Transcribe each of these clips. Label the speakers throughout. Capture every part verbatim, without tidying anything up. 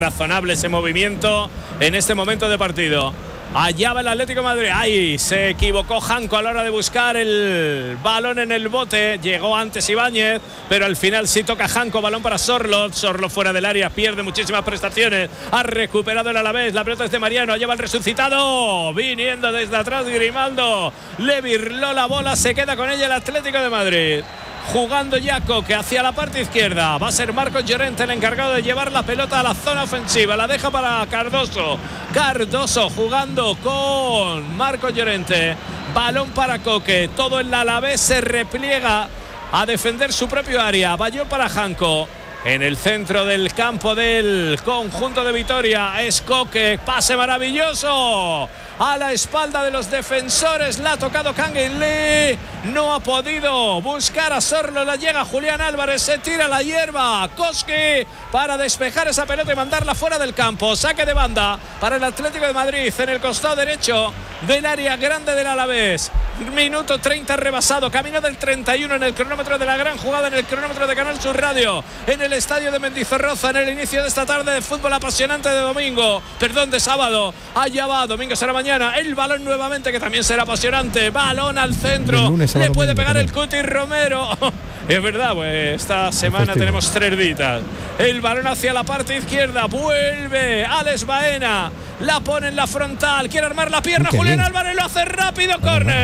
Speaker 1: razonable ese movimiento en este momento de partido. Allá va el Atlético de Madrid. Ay, se equivocó Janko a la hora de buscar el balón en el bote. Llegó antes Ibáñez, pero al final sí toca Janko. Balón para Sorloth. Sorloth fuera del área, pierde muchísimas prestaciones. Ha recuperado el Alavés. La pelota es de Mariano. Allá va el resucitado. Viniendo desde atrás Grimaldo. Le virló la bola. Se queda con ella el Atlético de Madrid. Jugando ya Koke hacia la parte izquierda. Va a ser Marcos Llorente el encargado de llevar la pelota a la zona ofensiva. La deja para Cardoso. Cardoso jugando con Marcos Llorente. Balón para Koke. Todo el Alavés se repliega a defender su propio área. Balón para Janko. En el centro del campo del conjunto de Vitoria es Koke. Pase maravilloso. A la espalda de los defensores la ha tocado Kangin Lee, no ha podido buscar a Sorloth, la llega Julián Álvarez, se tira la hierba Koski para despejar esa pelota y mandarla fuera del campo. Saque de banda para el Atlético de Madrid en el costado derecho del área grande del Alavés. Minuto treinta rebasado, camino del treinta y uno en el cronómetro de la gran jugada, en el cronómetro de Canal Sur Radio, en el estadio de Mendizorroza, en el inicio de esta tarde de fútbol apasionante de domingo, perdón, de sábado. Allá va, domingo será mañana. El balón nuevamente, que también será apasionante. Balón al centro. Lunes, le puede pegar el Cuti Romero. Es verdad, pues esta semana tenemos tres ditas. El balón hacia la parte izquierda. Vuelve Alex Baena. La pone en la frontal. Quiere armar la pierna. Julián Álvarez lo hace rápido.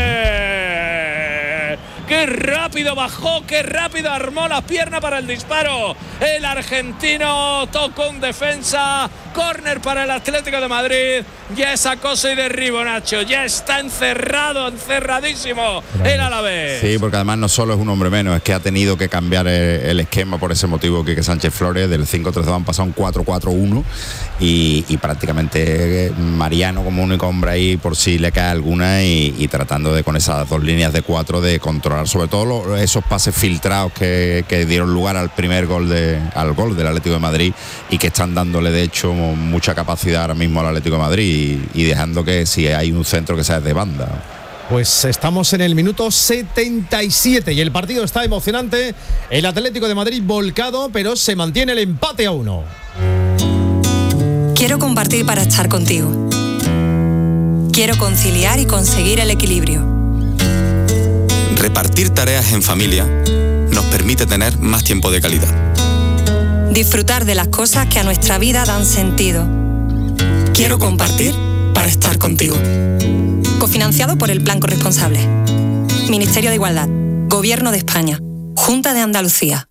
Speaker 1: Córner. Qué rápido bajó, qué rápido armó la pierna para el disparo. El argentino tocó un defensa. Córner para el Atlético de Madrid. Ya es acoso y derribo, Nacho. Ya está encerrado, encerradísimo el Alavés.
Speaker 2: Sí, porque además no solo es un hombre menos, es que ha tenido que cambiar el, el esquema por ese motivo. Quique Sánchez Flores del cinco tres dos han pasado un cuatro cuatro uno y, y prácticamente Mariano como único hombre ahí por si le cae alguna y, y tratando de con esas dos líneas de cuatro de controlar sobre todo lo, esos pases filtrados que, que dieron lugar al primer gol de, al gol del Atlético de Madrid y que están dándole de hecho mucha capacidad ahora mismo al Atlético de Madrid y, y dejando que si hay un centro que sea de banda.
Speaker 3: Pues estamos en el minuto setenta y siete y el partido está emocionante. El Atlético de Madrid volcado, pero se mantiene el empate a uno.
Speaker 4: Quiero compartir para estar contigo. Quiero conciliar y conseguir el equilibrio.
Speaker 5: Repartir tareas en familia nos permite tener más tiempo de calidad.
Speaker 4: Disfrutar de las cosas que a nuestra vida dan sentido.
Speaker 5: Quiero compartir para estar contigo.
Speaker 4: Cofinanciado por el Plan Corresponsable. Ministerio de Igualdad. Gobierno de España. Junta de Andalucía.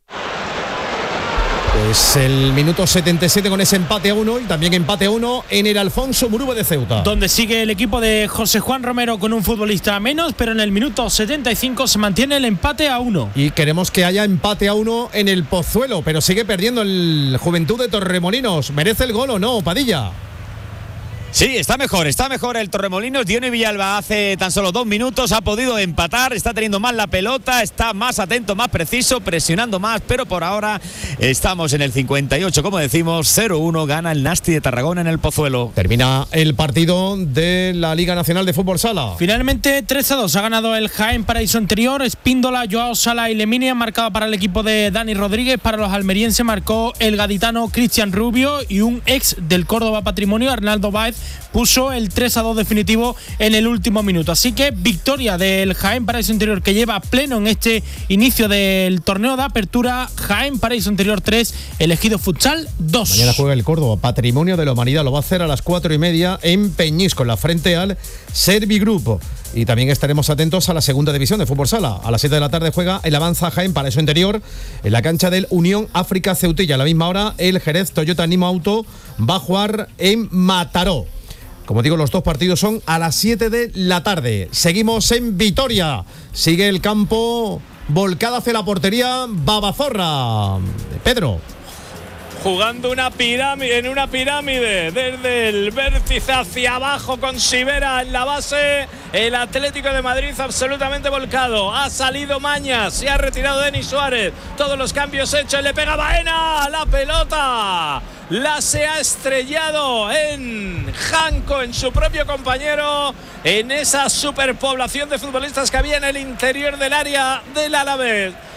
Speaker 3: Pues el minuto setenta y siete con ese empate a uno y también empate a uno en el Alfonso Muruba de Ceuta.
Speaker 6: Donde sigue el equipo de José Juan Romero con un futbolista menos, pero en el minuto setenta y cinco se mantiene el empate a uno.
Speaker 3: Y queremos que haya empate a uno en el Pozuelo, pero sigue perdiendo el Juventud de Torremolinos. ¿Merece el gol o no, Padilla?
Speaker 7: Sí, está mejor, está mejor el Torremolinos. Dione Villalba hace tan solo dos minutos ha podido empatar, está teniendo más la pelota, está más atento, más preciso, presionando más, pero por ahora estamos en el cincuenta y ocho, como decimos, cero uno, gana el Nasti de Tarragona en el Pozuelo.
Speaker 3: Termina el partido de la Liga Nacional de Fútbol Sala.
Speaker 6: Finalmente tres a dos ha ganado el Jaén Paraíso Interior. Espíndola, Joao Sala y Lemini han marcado para el equipo de Dani Rodríguez. Para los almerienses marcó el gaditano Cristian Rubio y un ex del Córdoba Patrimonio, Arnaldo Báez, puso el tres a dos definitivo en el último minuto. Así que victoria del Jaén Paraíso Interior, que lleva pleno en este inicio del torneo de apertura. Jaén Paraíso Interior tres, el Ejido Futsal dos.
Speaker 3: Mañana juega el Córdoba Patrimonio de la Humanidad, lo va a hacer a las cuatro y media en Peñísco, en la frente al Servigrupo. Y también estaremos atentos a la segunda división de Fútbol Sala. A las siete de la tarde juega el Avanza Jaén Paraíso Interior en la cancha del Unión África Ceutilla. A la misma hora el Jerez Toyota Nimo Auto va a jugar en Mataró. Como digo, los dos partidos son a las siete de la tarde. Seguimos en Vitoria. Sigue el campo volcado hacia la portería Babazorra. Pedro.
Speaker 1: Jugando una pirámide, en una pirámide, desde el vértice hacia abajo con Sivera en la base. El Atlético de Madrid absolutamente volcado. Ha salido Mañas, se ha retirado Denis Suárez. Todos los cambios hechos, le pega Baena. La pelota la se ha estrellado en Janko, en su propio compañero, en esa superpoblación de futbolistas que había en el interior del área del Alavés.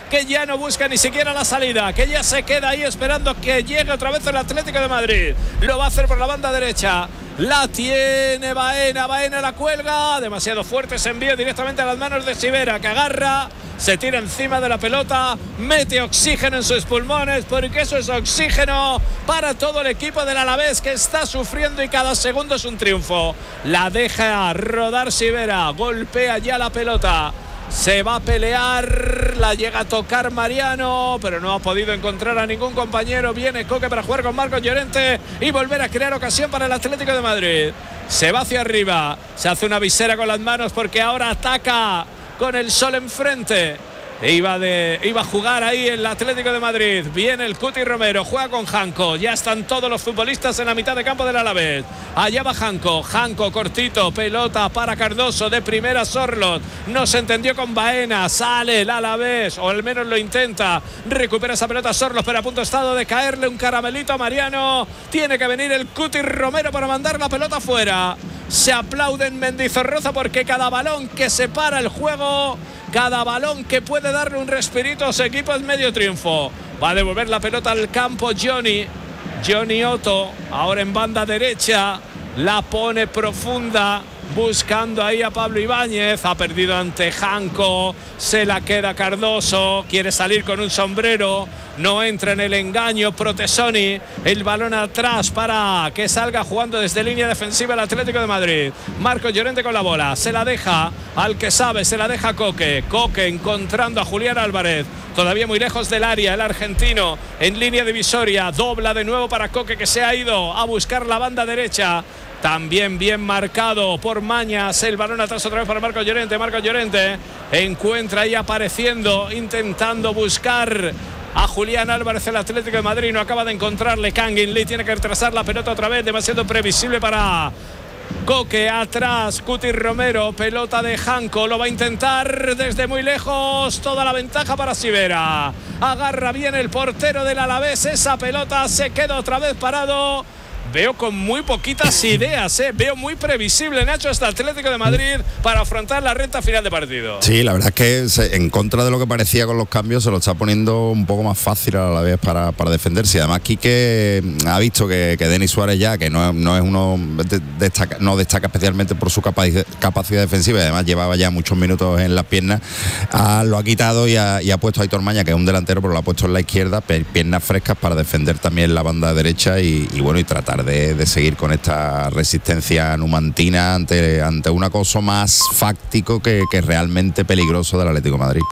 Speaker 1: que ya no busca ni siquiera la salida, que ya se queda ahí esperando que llegue otra vez el Atlético de Madrid. Lo va a hacer por la banda derecha. La tiene Baena, Baena la cuelga, demasiado fuerte, se envía directamente a las manos de Sivera, que agarra, se tira encima de la pelota, mete oxígeno en sus pulmones, porque eso es oxígeno para todo el equipo del Alavés, que está sufriendo y cada segundo es un triunfo. La deja rodar Sivera, golpea ya la pelota. Se va a pelear, la llega a tocar Mariano, pero no ha podido encontrar a ningún compañero. Viene Coque para jugar con Marcos Llorente y volver a crear ocasión para el Atlético de Madrid. Se va hacia arriba, se hace una visera con las manos porque ahora ataca con el sol enfrente. Iba, de, iba a jugar ahí el Atlético de Madrid. Viene el Cuti Romero, juega con Janko. Ya están todos los futbolistas en la mitad de campo del Alavés. Allá va Janko, Janko cortito, pelota para Cardoso, de primera Sorloth. No se entendió con Baena, sale el Alavés, o al menos lo intenta. Recupera esa pelota Sorloth, pero a punto estado de caerle un caramelito a Mariano. Tiene que venir el Cuti Romero para mandar la pelota fuera. Se aplaude en Mendizorroza porque cada balón que separa el juego, cada balón que puede darle un respirito a su equipo es medio triunfo. Va a devolver la pelota al campo Johnny. Johnny Otto, ahora en banda derecha. La pone profunda, buscando ahí a Pablo Ibáñez. Ha perdido ante Janko. Se la queda Cardoso. Quiere salir con un sombrero. No entra en el engaño Protesoni. El balón atrás para que salga jugando desde línea defensiva el Atlético de Madrid. Marcos Llorente con la bola. Se la deja al que sabe, se la deja Coque. Coque encontrando a Julián Álvarez. Todavía muy lejos del área, el argentino en línea divisoria. Dobla de nuevo para Coque, que se ha ido a buscar la banda derecha. También bien marcado por Mañas. El balón atrás otra vez para Marcos Llorente. Marcos Llorente encuentra ahí apareciendo, intentando buscar a Julián Álvarez. El Atlético de Madrid no acaba de encontrarle. Kangin Lee tiene que retrasar la pelota otra vez. Demasiado previsible para Coque. Atrás Cuti Romero, pelota de Janko, lo va a intentar desde muy lejos. Toda la ventaja para Sivera. Agarra bien el portero del Alavés esa pelota, se queda otra vez parado. Veo con muy poquitas ideas, ¿eh? Veo muy previsible, Nacho, este Atlético de Madrid para afrontar la recta final de partido.
Speaker 2: Sí, la verdad es que se, en contra de lo que parecía con los cambios, se lo está poniendo un poco más fácil a la vez para, para defenderse. Y además Quique ha visto que, que Denis Suárez ya, que no, no es uno de, destaca, no destaca especialmente por su capacidad, capacidad defensiva, y además llevaba ya muchos minutos en las piernas, a, lo ha quitado y ha, y ha puesto a Aitor Maña, que es un delantero, pero lo ha puesto en la izquierda, piernas frescas para defender también la banda derecha y, y bueno, y tratar De, de seguir con esta resistencia numantina ante, ante un acoso más fáctico que, que realmente peligroso del Atlético de Madrid.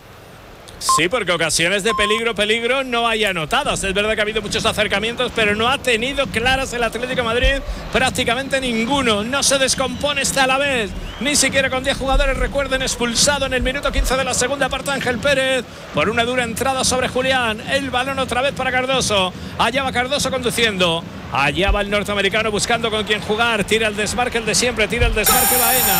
Speaker 1: Sí, porque ocasiones de peligro, peligro no hay anotadas. Es verdad que ha habido muchos acercamientos, pero no ha tenido claras el Atlético de Madrid prácticamente ninguno. No se descompone este Alavés, ni siquiera con diez jugadores. Recuerden, expulsado en el minuto quince de la segunda parte Ángel Pérez por una dura entrada sobre Julián. El balón otra vez para Cardoso. Allá va Cardoso conduciendo. Allá va el norteamericano buscando con quién jugar. Tira el desmarque, el de siempre. Tira el desmarque Baena.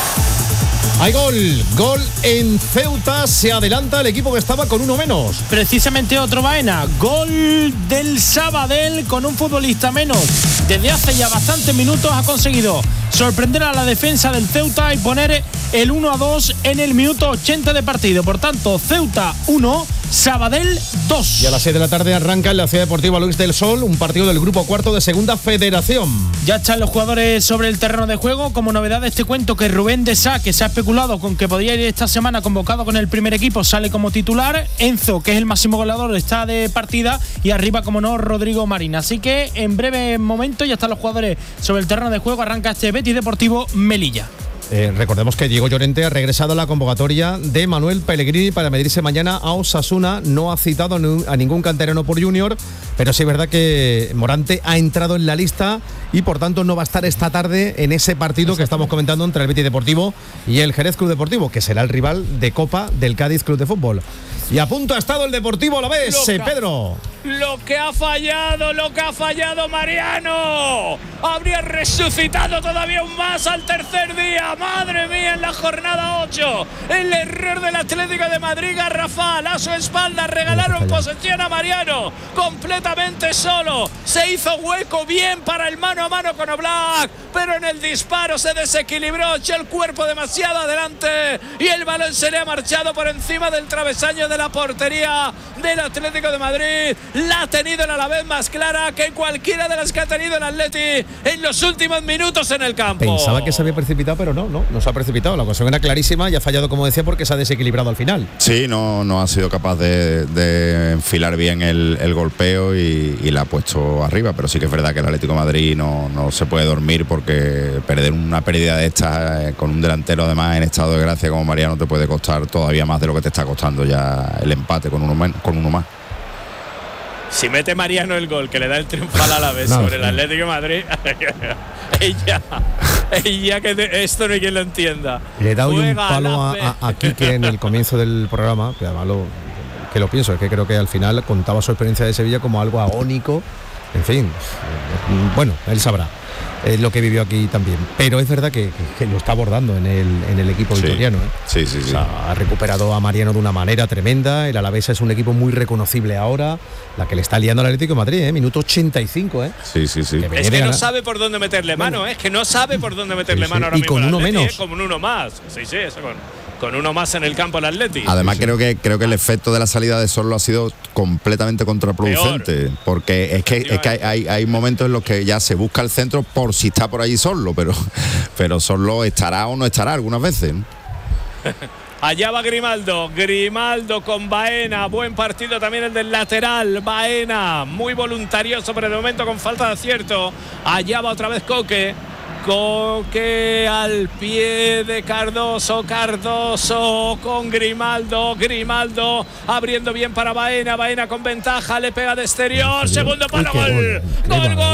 Speaker 3: Hay gol, gol en Ceuta, se adelanta el equipo que estaba con uno menos.
Speaker 6: Precisamente otro Baena, gol del Sabadell con un futbolista menos. Desde hace ya bastantes minutos ha conseguido sorprender a la defensa del Ceuta y poner el uno a dos en el minuto ochenta de partido. Por tanto, Ceuta uno, Sabadell dos.
Speaker 3: Y a las seis de la tarde arranca en la Ciudad Deportiva Luis del Sol un partido del grupo cuarto de Segunda Federación.
Speaker 6: Ya están los jugadores sobre el terreno de juego. Como novedad este cuento que Rubén de Sá, que se ha especulado con que podría ir esta semana convocado con el primer equipo, sale como titular. Enzo, que es el máximo goleador, está de partida, y arriba, como no, Rodrigo Marín. Así que en breve momento ya están los jugadores sobre el terreno de juego. Arranca este Betis Deportivo Melilla.
Speaker 3: Eh, recordemos que Diego Llorente ha regresado a la convocatoria de Manuel Pellegrini para medirse mañana a Osasuna. No ha citado a ningún canterano por Junior, pero sí es verdad que Morante ha entrado en la lista y por tanto no va a estar esta tarde en ese partido que estamos comentando entre el Betis Deportivo y el Jerez Club Deportivo, que será el rival de Copa del Cádiz Club de Fútbol. Y a punto ha estado el Deportivo Alavés, Pedro.
Speaker 1: Lo que ha fallado, lo que ha fallado Mariano. Habría resucitado todavía aún más al tercer día. Madre mía, en la jornada ocho. El error del Atlético de Madrid. Garrafal a su espalda. Regalaron posesión a Mariano. Completamente solo. Se hizo hueco bien para el mano a mano con Oblak. Pero en el disparo se desequilibró. Echó el cuerpo demasiado adelante. Y el balón se le ha marchado por encima del travesaño de la portería del Atlético de Madrid. La ha tenido el Alavés más clara que cualquiera de las que ha tenido el Atleti en los últimos minutos en el campo.
Speaker 3: Pensaba que se había precipitado, pero no, no, no se ha precipitado. La ocasión era clarísima y ha fallado, como decía, porque se ha desequilibrado al final.
Speaker 2: Sí, no, no ha sido capaz de, de enfilar bien el, el golpeo y, y la ha puesto arriba, pero sí que es verdad que el Atlético de Madrid no, no se puede dormir, porque perder una pérdida de estas eh, con un delantero además en estado de gracia como Mariano te puede costar todavía más de lo que te está costando ya el empate con uno, men- con uno más.
Speaker 1: Si mete Mariano el gol que le da el triunfo al Alavés no, sobre sí. el Atlético de Madrid, ella, ella que te, esto no hay quien lo entienda.
Speaker 3: Le he dado un palo a, a, a Quique en el comienzo del programa, que además lo, que lo pienso, es que creo que al final contaba su experiencia de Sevilla como algo agónico. En fin, bueno, él sabrá eh, lo que vivió aquí también. Pero es verdad que, que, que lo está abordando en el, en el equipo
Speaker 2: sí.
Speaker 3: vitoriano. ¿eh?
Speaker 2: Sí, sí, sí.
Speaker 3: O sea, ha recuperado a Mariano de una manera tremenda. El Alavés es un equipo muy reconocible ahora. La que le está liando al Atlético de Madrid, ¿eh? Minuto ochenta y cinco, ¿eh?
Speaker 2: Sí, sí, sí.
Speaker 1: Que es que no sabe por dónde meterle mano, bueno. ¿eh? Es que no sabe por dónde meterle sí, mano
Speaker 3: sí.
Speaker 1: ahora
Speaker 3: y
Speaker 1: mismo.
Speaker 3: con uno
Speaker 1: Atleti,
Speaker 3: menos.
Speaker 1: ¿eh? Con uno más. Sí, sí, eso con. Con uno más en el campo el Atleti.
Speaker 2: Además, sí, sí. creo que creo que el efecto de la salida de Sorlo ha sido completamente contraproducente. Peor. Porque es que, es que hay, hay, hay momentos en los que ya se busca el centro por si está por allí Sorlo, pero, pero Sorlo estará o no estará algunas veces, ¿no?
Speaker 1: Allá va Grimaldo, Grimaldo con Baena, buen partido también el del lateral, Baena, muy voluntarioso, pero de momento con falta de acierto. Allá va otra vez Coque. Coque al pie de Cardoso, Cardoso con Grimaldo, Grimaldo abriendo bien para Baena, Baena con ventaja, le pega de exterior, segundo palo, gol, gol, gol.